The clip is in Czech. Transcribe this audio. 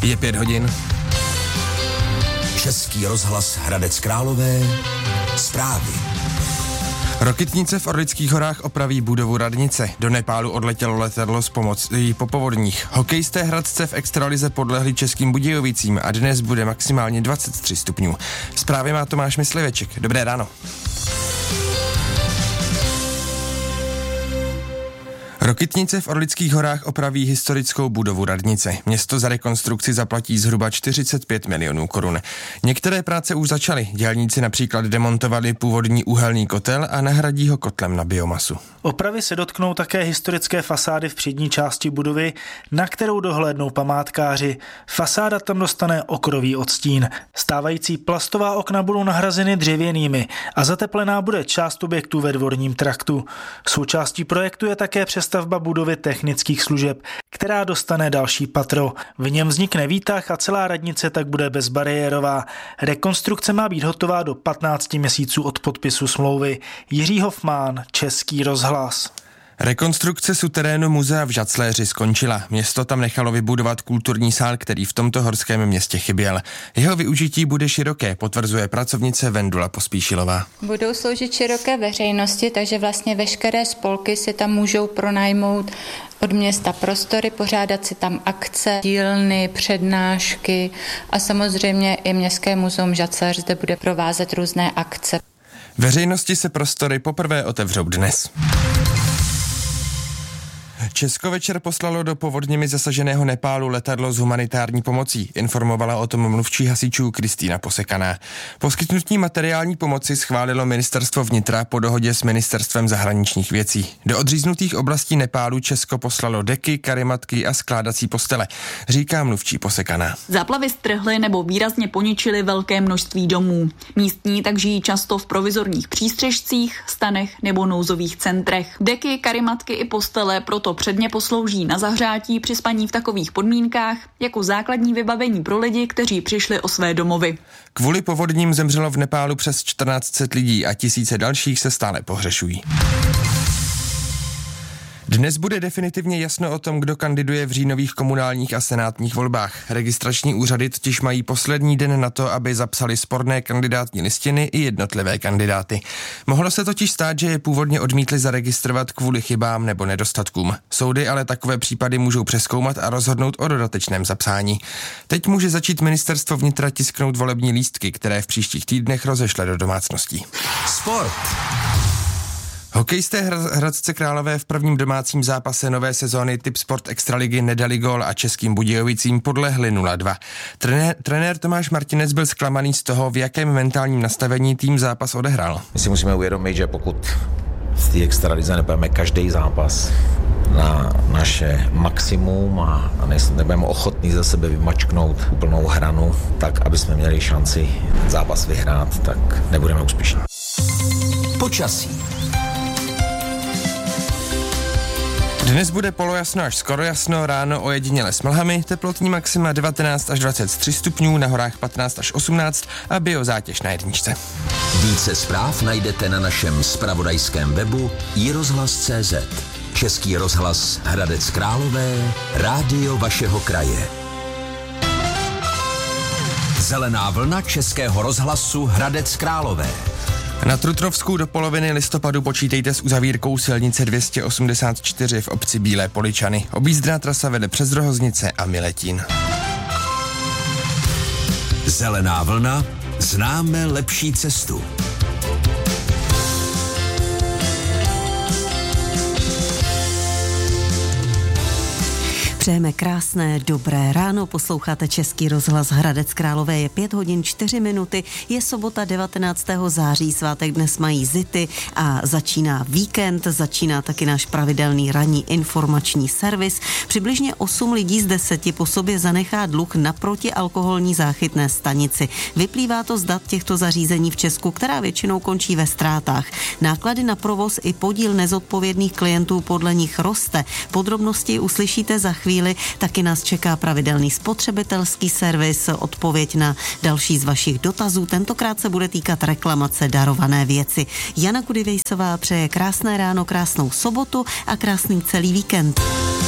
Je 5 hodin. Český rozhlas Hradec Králové. Zprávy. Rokitnice v Orlických horách opraví budovu radnice. Do Nepálu odletělo letadlo s pomocí po povodních. Hokejisté Hradce v extralize podlehli Českým Budějovicím a dnes bude maximálně 23 stupňů. Zprávy má Tomáš Mysliveček. Dobré ráno. Rokitnice v Orlických horách opraví historickou budovu radnice. Město za rekonstrukci zaplatí zhruba 45 milionů korun. Některé práce už začaly. Dělníci například demontovali původní uhelný kotel a nahradí ho kotlem na biomasu. Opravy se dotknou také historické fasády v přední části budovy, na kterou dohlédnou památkáři. Fasáda tam dostane okrový odstín. Stávající plastová okna budou nahrazeny dřevěnými a zateplená bude část objektů ve dvorním traktu. Součástí projektu je také přestavba budovy technických služeb, která dostane další patro. V něm vznikne výtah a celá radnice tak bude bezbariérová. Rekonstrukce má být hotová do 15 měsíců od podpisu smlouvy. Jiří Hofmann, Český rozhlas. Rekonstrukce suterénu muzea v Žacléři skončila. Město tam nechalo vybudovat kulturní sál, který v tomto horském městě chyběl. Jeho využití bude široké, potvrzuje pracovnice Vendula Pospíšilová. Budou sloužit široké veřejnosti, takže vlastně veškeré spolky si tam můžou pronajmout od města prostory, pořádat si tam akce, dílny, přednášky a samozřejmě i Městské muzeum Žacléř zde bude provázet různé akce. Veřejnosti se prostory poprvé otevřou dnes. Česko večer poslalo do povodněmi zasaženého Nepálu letadlo s humanitární pomocí, informovala o tom mluvčí hasičů Kristýna Posekaná. Poskytnutí materiální pomoci schválilo ministerstvo vnitra po dohodě s ministerstvem zahraničních věcí. Do odříznutých oblastí Nepálu Česko poslalo deky, karimatky a skládací postele, říká mluvčí Posekaná. Záplavy strhly nebo výrazně poničily velké množství domů. Místní tak žijí často v provizorních přístřešcích, stanech nebo nouzových centrech. Deky, karimatky i postele proto předně poslouží na zahřátí při spaní v takových podmínkách jako základní vybavení pro lidi, kteří přišli o své domovy. Kvůli povodním zemřelo v Nepálu přes 1400 lidí a tisíce dalších se stále pohřešují. Dnes bude definitivně jasno o tom, kdo kandiduje v říjnových komunálních a senátních volbách. Registrační úřady totiž mají poslední den na to, aby zapsali sporné kandidátní listiny i jednotlivé kandidáty. Mohlo se totiž stát, že je původně odmítli zaregistrovat kvůli chybám nebo nedostatkům. Soudy ale takové případy můžou přezkoumat a rozhodnout o dodatečném zapsání. Teď může začít ministerstvo vnitra tisknout volební lístky, které v příštích týdnech rozešle do domácností. Sport. Hokejisté Hradce Králové v prvním domácím zápase nové sezóny Typ Sport Extraligy nedali gól a Českým Budějovicím podlehli 0-2. Trenér Tomáš Martinec byl zklamaný z toho, v jakém mentálním nastavení tým zápas odehrál. My si musíme uvědomit, že pokud v té extralize nebudeme každý zápas na naše maximum a nebudeme ochotní za sebe vymačknout úplnou hranu, tak aby jsme měli šanci zápas vyhrát, tak nebudeme úspěšní. Počasí. Dnes bude polojasno až skoro jasno, ráno ojediněle s mlhami, teplotní maxima 19 až 23 stupňů, na horách 15 až 18 a biozátěž na jedničce. Více zpráv najdete na našem zpravodajském webu iRozhlas.cz. Český rozhlas Hradec Králové, rádio vašeho kraje. Zelená vlna Českého rozhlasu Hradec Králové. Na Trutnovsku do poloviny listopadu počítejte s uzavírkou silnice 284 v obci Bílé Poličany. Objízdná trasa vede přes Rohoznice a Miletín. Zelená vlna, známe lepší cestu. Přejeme krásné, dobré ráno, posloucháte Český rozhlas Hradec Králové, je 5 hodin 4 minuty, je sobota 19. září, svátek dnes mají Zity a začíná víkend, začíná taky náš pravidelný ranní informační servis. Přibližně 8 lidí z 10 po sobě zanechá dluh na protialkoholní záchytné stanici. Vyplývá to z dat těchto zařízení v Česku, která většinou končí ve ztrátách. Náklady na provoz i podíl nezodpovědných klientů podle nich roste. Podrobnosti uslyšíte za chvíli. Taky nás čeká pravidelný spotřebitelský servis, odpověď na další z vašich dotazů. Tentokrát se bude týkat reklamace darované věci. Jana Kudivejsová přeje krásné ráno, krásnou sobotu a krásný celý víkend.